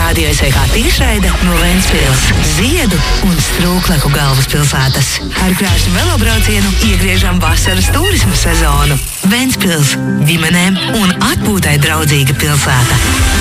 Radio SVK tiešraide no Ventspils, Ziedu un Strūklaku galvaspilsētas. Ar krāšņu velobraucienu iegriežam vasaras turismu sezonu. Ventspils – ģimenēm un atpūtai draudzīga pilsēta.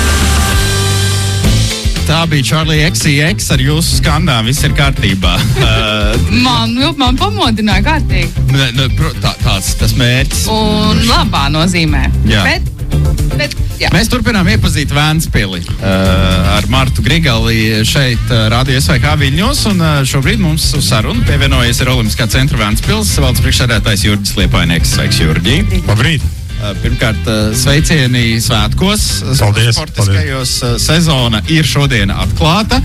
Tā bija Charlie XCX ar jūsu skandām, viss ir kārtībā. Man pamodināja kārtīgi. Tāds tas mērķis. Un labā nozīmē. Jā. Bet jā. Mēs turpinām iepazīt Ventspili ar Martu Grigali šeit Radio SVK Viļņos, un šobrīd mums uz sarunu pievienojies ir Olimpiskā centra Ventspils valdes priekšsēdētājs Jurģis Liepainieks. Sveiks, Jurģi! Labrīt! Pirmkārt, sveicieni svētkos. Paldies, sportiskajos sezona ir šodien atklāta.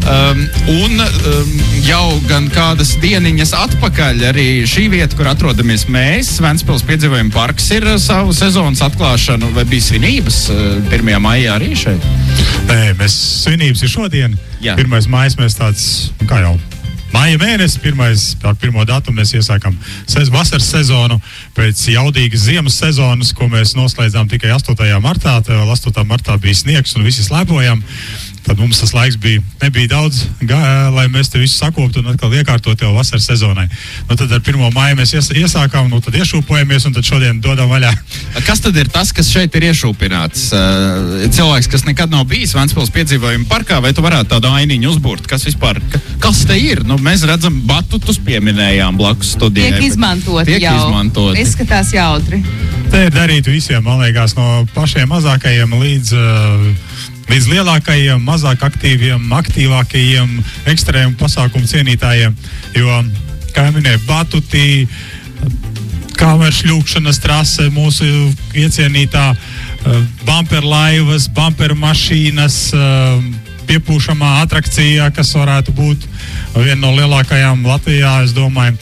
Jau gan kādas dieniņas atpakaļ arī šī vieta, kur atrodamies mēs, Ventspils piedzīvojuma parks, ir savu sezonas atklāšanu, vai bija svinības 1. maijā arī šeit? Nē, svinības ir šodien. Jā. 1. maijs mēs tāds, kā jau maija mēnesis, ar 1. datumu mēs iesākam vasaras sezonu pēc jaudīgas ziemas sezonas, ko mēs noslēdzām tikai 8. martā. Vēl 8. martā bija sniegs un visi slēpojam. Tad mums tas laiks nebija daudz, lai mēs te visu sakoptu un atkal iekārtot jau vasaras sezonai. Tad ar 1. maiju mēs iesākām, tad iešūpojamies un tad šodien dodam vaļā. Kas tad ir tas, kas šeit ir iešūpināts? Cilvēks, kas nekad nav bijis Ventspils piedzīvojuma parkā, vai tu varētu tādu ainiņu uzbūrt? Kas te ir? Mēs redzam, batutus pieminējām blakus studijai. Tiek izmantoti. Izskatās jautri. Te ir darīt visiem, man liekas, no pašiem mazākajiem līdz lielākajiem, mazāk aktīviem, aktīvākajiem, ekstrēmu pasākumu cienītājiem. Jo, kā minēja, batuti, kameru šļūkšanas trase, mūsu iecienītā bumperlaivas, bumpermašīnas, piepūšamā atrakcija, kas varētu būt viena no lielākajām Latvijā, es domāju.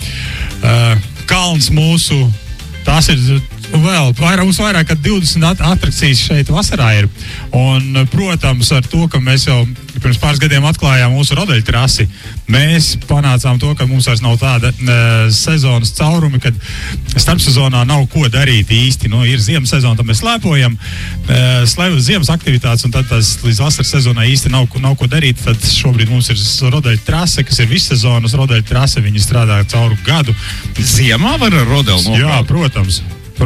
Kalns mūsu, tās ir mums vairāk kā 20 atrakcijas šeit vasarā ir. Un, protams, ar to, ka mēs jau pirms pāris gadiem atklājām mūsu rodeļu trasi, mēs panācām to, ka mums vairs nav tāda sezonas caurumi, kad starpsezonā nav ko darīt īsti. Ir ziemas sezona, tad mēs slēpojam, ziemas aktivitātes, un tad līdz vasaras sezonai īsti nav ko darīt. Tad šobrīd mums ir rodeļu trase, kas ir vissezonas rodeļu trase, viņi strādā cauru gadu. Ziemā var ar rodeli nobraukt? Jā, protams.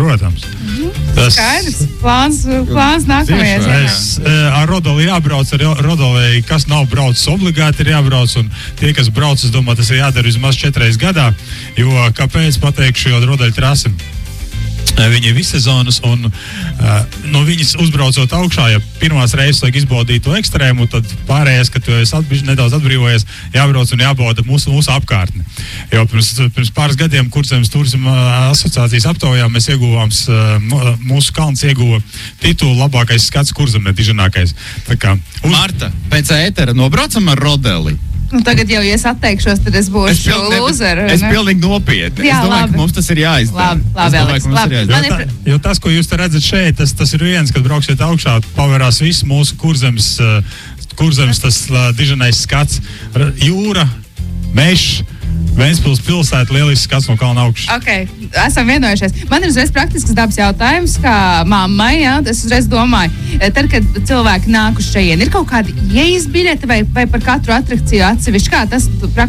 Skaidrs. Plāns nākamajai. Ar rodoli jābrauc, ar rodoli, kas nav braucis, obligāti ir jābrauc, un tie, kas brauc, es domāju, tas ir jādara vismaz 4 gadā, jo kāpēc pateikšu, jo rodeļu trasi viņi ir vissezonas, un no viņas uzbraucot augšā, ja pirmās reizes vajag izbaudīt to ekstrēmu, tad pārējais, kad tu esi nedaudz atbrīvojies, jābrauc un jābauda mūsu apkārtni. Jo pirms pāris gadiem Kurzemes turisma asociācijas aptaujā mēs ieguvām, mūsu kalns ieguva titulu labākais skats Kurzemē, diženākais. Marta, pēc ētera nobraucam ar rodeli? Tagad jau, ja es atteikšos, tad es būšu lūzeru. Es pilnīgi nopietni. Jā, es domāju, ka mums tas ir jāizdara. Labi. Jo tas, ko jūs te redzat šeit, tas ir viens, kad brauksiet augšā, pavērās viss mūsu Kurzemes tas diženais skats. Jūra, mežs, Ventspils pilsēta, lielisks skats no kalna augšas. Ok, esam vienojušies. Man ir uzreiz praktisks dabas jautājums, kā mammai, es uzreiz domāju, tad, kad cilvēki nāk uz šeit, ir kaut kādi ieejas biļeti vai par katru atrakciju atsevišķi, kā tas